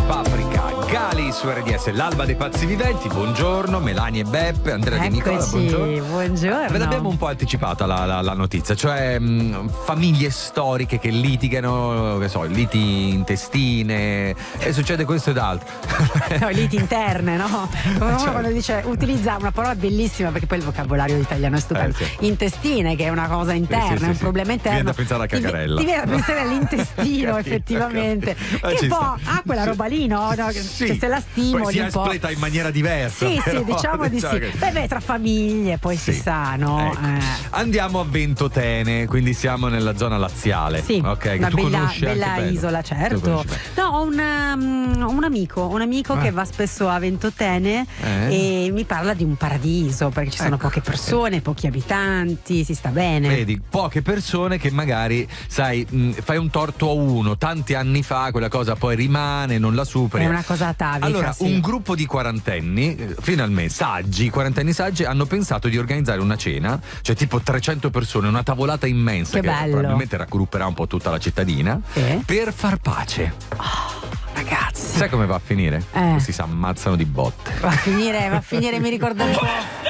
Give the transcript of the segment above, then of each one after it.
Paprika, Gali su RDS, l'alba dei pazzi viventi. Buongiorno, Melania e Beppe, Andrea Di Nicola, buongiorno. Ve l'abbiamo un po' anticipata la notizia, cioè famiglie storiche che litigano, che so, liti intestine, e succede questo ed altro. No, liti interne, no? Come uno quando dice, utilizza una parola bellissima, perché poi il vocabolario italiano è stupendo. Sì. Intestine, che è una cosa interna, è un problema interno. Ti viene da pensare alla cagarella. Ti viene da pensare all'intestino, effettivamente. Che poi ha quella roba lì, no? Che se la stimoli poi si un po'. espleta in maniera diversa. Sì, però, diciamo di sì. Beh, tra famiglie poi si sa, no? Ecco. Andiamo a Ventotene, quindi siamo nella zona laziale. Sì, okay, una tu bella conosci isola, certo. No, ho un amico che va spesso a Ventotene e mi parla di un paradiso, perché ci sono poche persone, pochi abitanti, si sta bene. Vedi, poche persone che magari, sai, fai un torto a uno tanti anni fa, quella cosa poi rimane, non la superi. È una cosa atavica. Allora, un gruppo di quarantenni, finalmente quarantenni saggi, hanno pensato di organizzare una cena, cioè tipo 300 persone, una tavolata immensa che probabilmente raggrupperà un po' tutta la cittadina, per far pace. Ragazzi, sai come va a finire? Questi si ammazzano di botte. Va a finire, mi ricordo un po'.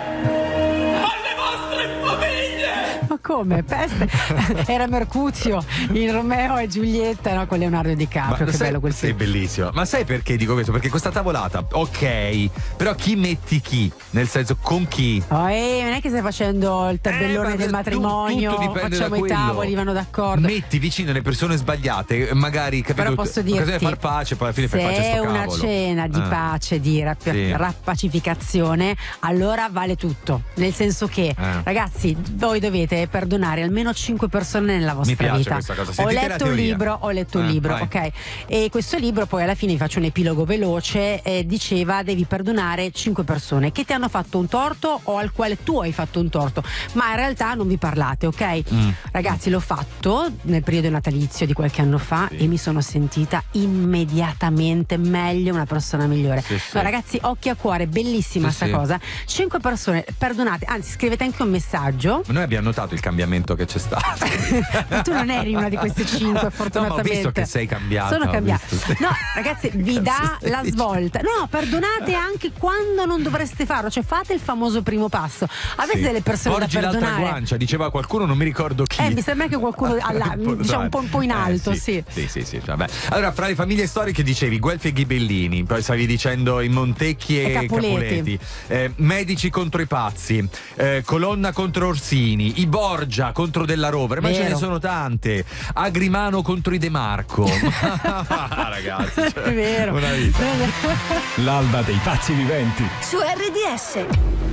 Ma come? Peste? Era Mercuzio in Romeo e Giulietta, no? Con Leonardo DiCaprio. Che bello quel film. È bellissimo. Ma sai perché dico questo? Perché questa tavolata, ok, però chi metti chi? Nel senso, con chi? Non è che stai facendo il tabellone del matrimonio, facciamo i tavoli, vanno d'accordo. Metti vicino le persone sbagliate, magari, capito? Però posso dirti, far pace, poi alla fine fai pace a sto cavolo. Se è una cena di pace, di rappacificazione, allora vale tutto. Nel senso che, ragazzi, voi dovete perdonare almeno 5 persone nella vostra vita. Ho letto un libro, ok? E questo libro poi alla fine vi faccio un epilogo veloce, diceva devi perdonare 5 persone che ti hanno fatto un torto o al quale tu hai fatto un torto, ma in realtà non vi parlate, ok? Ragazzi, l'ho fatto nel periodo natalizio di qualche anno fa e mi sono sentita immediatamente meglio, una persona migliore. No, ragazzi, occhi a cuore, bellissima sta cosa. 5 persone perdonate, anzi scrivete anche un messaggio. Noi abbiamo notato il cambiamento che c'è stato. Ma tu non eri una di queste 5, fortunatamente. No, ma ho visto che sei cambiata. Sono cambiata. No, ragazzi, vi dà la svolta. No, perdonate anche quando non dovreste farlo, cioè fate il famoso primo passo. Avete delle persone porgi da perdonare. L'altra guancia, diceva qualcuno, non mi ricordo chi. Mi sembra che qualcuno diciamo un po' in alto, sì, vabbè. Allora, fra le famiglie storiche dicevi Guelfi e Ghibellini, poi stavi dicendo i Montecchi e Capuleti. Medici contro i pazzi, Colonna contro Orsini, i Borgia contro Della Rovere, ma ce ne sono tante. Agrimano contro i De Marco. Ragazzi, cioè, è vero. Una vita. L'alba dei pazzi viventi su RDS.